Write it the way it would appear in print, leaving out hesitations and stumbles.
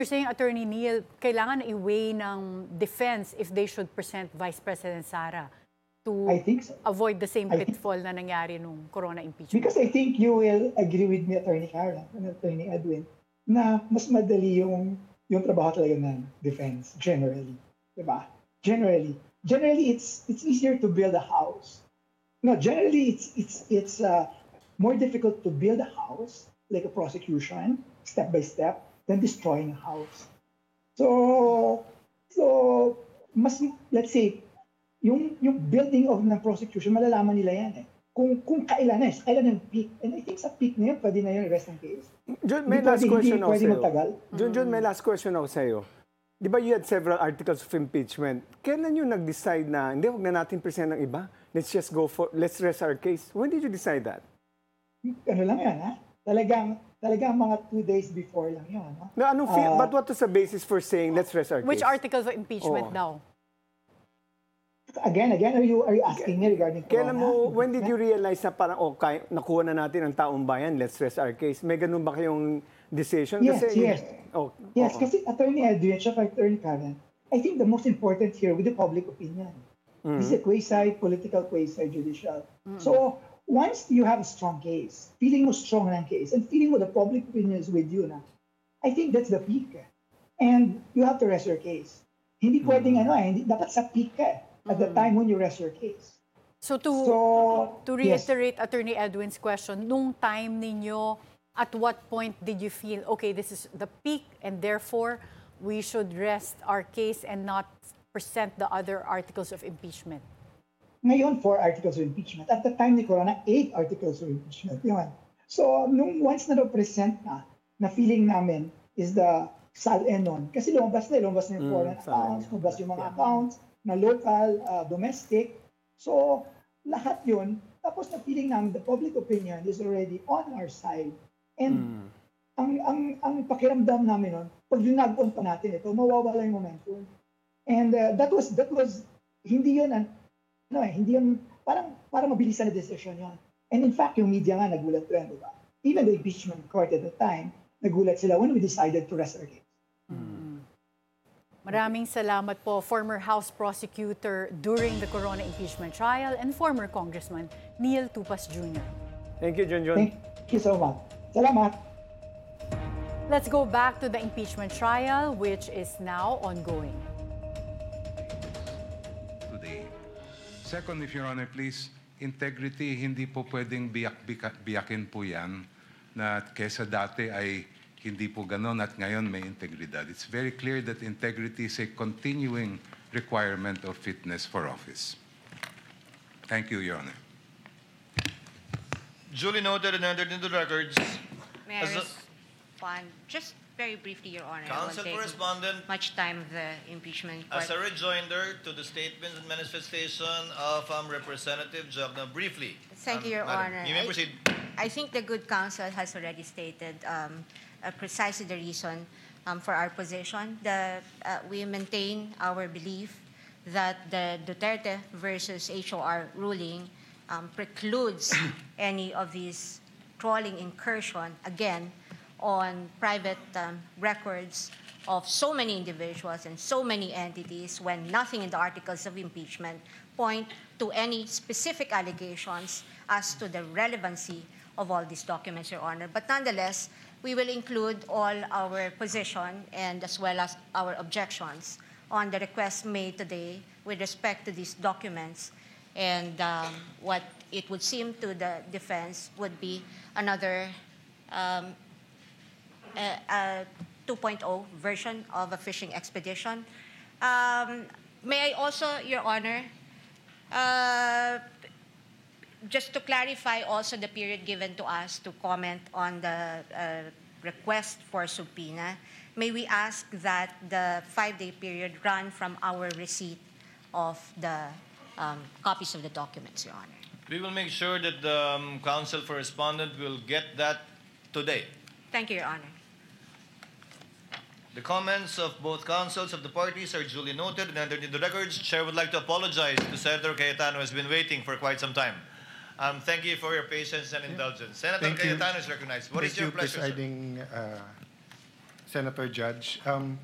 You're saying, Attorney Neil, kailangan i-weigh ng defense if they should present Vice President Sara to I think so. avoid the same I think- pitfall na nangyari nung Corona impeachment. Because I think you will agree with me, Attorney Carla and Attorney Edwin, na mas madali yung trabaho talaga ng defense, generally. Diba? Generally, it's easier to build a house. No, generally, it's more difficult to build a house, like a prosecution, step by step, than destroying a house. So mas, let's say, yung building of ng prosecution, malalaman nila yan eh. Kung kailan yung peak. And I think sa peak na yun, pwede na yung rest ng case. John, may last question ako sa'yo. Magtagal. John, may last question ako sa'yo. Di ba you had several articles of impeachment? Kailan you nag-decide na, hindi, huwag na natin present ng iba? Let's rest our case. When did you decide that? Ano lang yan, ha? Talagang mga 2 days before lang yun. No? No, but what was the basis for saying, let's rest our Which case? articles of impeachment Oo. daw? Again, are you asking me regarding Kailan Corona? when did you realize na parang, nakuha na natin ang taong bayan, let's rest our case? May ganun ba kayong decision? Yes. Yes, Yes, kasi Attorney Edwin at Attorney Karen, I think the most important here with the public opinion. This is a quasi-political, quasi-judicial. So, once you have a strong case, feeling mo strong ng case, and feeling mo the public opinion is with you na, I think that's the peak. And you have to rest your case. Hindi pwedeng hindi, dapat sa peak ka at the time when you rest your case. So to yes. reiterate Attorney Edwin's question, nung time ninyo, at what point did you feel, okay, this is the peak and therefore we should rest our case and not present the other articles of impeachment? Ngayon, 4 articles of impeachment. At the time ni Corona, 8 articles of impeachment. Yun. So, nung once na-present na feeling namin is the SAL-N nun. Kasi lumabas na yung foreign accounts, lumabas yung mga accounts na local, domestic. So, lahat yun. Tapos na feeling namin, the public opinion is already on our side. And ang pakiramdam namin nun, pag dinag-on pa natin ito, mawawala yung momentum. And that was hindi yun, hindi yun, parang mabilisan na decision yun. And in fact, yung media nga nagulat rin, di ba? Even the impeachment court at the time, nagulat sila when we decided to rest our case. Maraming salamat po, former House Prosecutor during the Corona impeachment trial and former Congressman Neil Tupas Jr. Thank you, John. Thank you so much. Salamat. Let's go back to the impeachment trial, which is now ongoing. Today. Second, if Your Honor, please, integrity, hindi po pwedeng biyakin po yan na kesa dati ay hindi po ganon at ngayon may integridad. It's very clear that integrity is a continuing requirement of fitness for office. Thank you, Your Honor. Duly noted and entered into the records. May I As a- respond? Just very briefly, Your Honor. I won't Counsel take Correspondent, much time of the impeachment court. as a rejoinder to the statements and manifestation of Representative Jogna, briefly. Thank you, Your Madam, Honor. You may proceed. I think the good counsel has already stated precisely the reason for our position. We maintain our belief that the Duterte versus HOR ruling precludes any of these trawling incursion, again, on private records of so many individuals and so many entities when nothing in the articles of impeachment point to any specific allegations as to the relevancy of all these documents, Your Honor. But nonetheless, we will include all our position and as well as our objections on the request made today with respect to these documents. And what it would seem to the defense would be another 2.0 version of a fishing expedition. May I also, Your Honor, just to clarify also the period given to us to comment on the request for subpoena, may we ask that the 5-day period run from our receipt of the copies of the documents, Your Honor. We will make sure that the counsel for respondent will get that today. Thank you, Your Honor. The comments of both counsels of the parties are duly noted and entered into the records. Chair would like to apologize to Senator Cayetano, who has been waiting for quite some time. Thank you for your patience and indulgence. Senator Thank you. Cayetano is recognized. What is Thank your you, pleasure, sir? Presiding Senator Judge.